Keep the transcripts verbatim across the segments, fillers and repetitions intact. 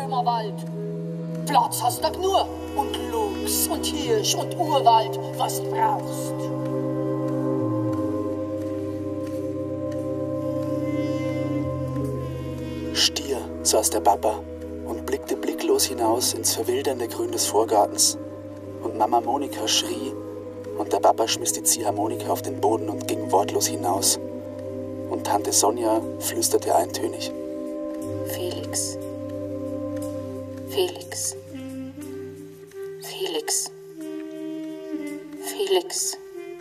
Böhmerwald. Platz hast du nur und Luchs und Hirsch und Urwald, was du brauchst. Stier, saß der Papa und blickte blicklos hinaus ins verwildernde Grün des Vorgartens. Und Mama Monika schrie und der Papa schmiss die Ziehharmonika auf den Boden und ging wortlos hinaus. Und Tante Sonja flüsterte eintönig: Felix. Felix. Felix. Felix.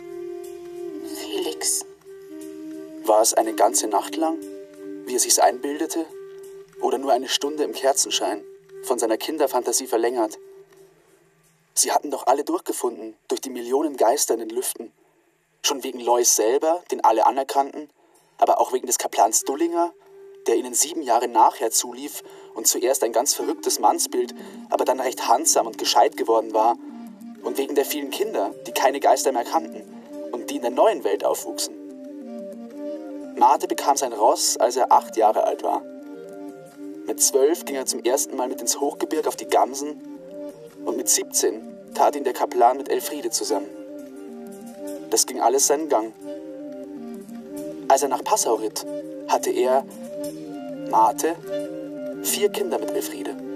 Felix. War es eine ganze Nacht lang, wie er sich's einbildete? Oder nur eine Stunde im Kerzenschein, von seiner Kinderfantasie verlängert? Sie hatten doch alle durchgefunden, durch die Millionen Geister in den Lüften. Schon wegen Lois selber, den alle anerkannten, aber auch wegen des Kaplans Dullinger, der ihnen sieben Jahre nachher zulief und zuerst ein ganz verrücktes Mannsbild, aber dann recht handsam und gescheit geworden war. Und wegen der vielen Kinder, die keine Geister mehr kannten und die in der neuen Welt aufwuchsen. Mate bekam sein Ross, als er acht Jahre alt war. Mit zwölf ging er zum ersten Mal mit ins Hochgebirg auf die Gamsen und mit siebzehn tat ihn der Kaplan mit Elfriede zusammen. Das ging alles seinen Gang. Als er nach Passau ritt, hatte er, Mate, vier Kinder mit Elfriede.